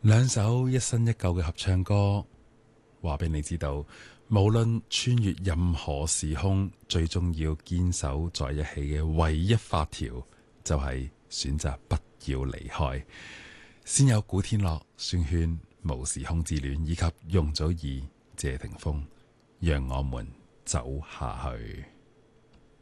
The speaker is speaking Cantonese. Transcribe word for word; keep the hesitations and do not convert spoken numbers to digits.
兩首一新一舊嘅合唱歌，話俾你知道，無論穿越任何時空，最終要堅守在一起嘅唯一法條，就係選擇不要離開。先有古天樂、孫軒、無時空之戀，以及容祖兒、謝霆鋒，讓我們走下去。